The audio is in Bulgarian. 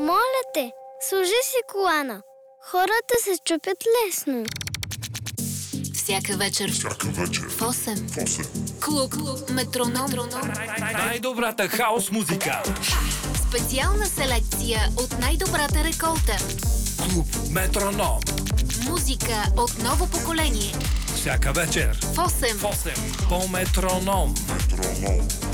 Моля те, служи си колана. Хората се чупят лесно. Всяка вечер в 8. Клуб Метроном. Най-добрата хаос музика. Специална селекция от най-добрата реколта. Клуб Метроном. Музика от ново поколение. Всяка вечер в 8. по Метроном.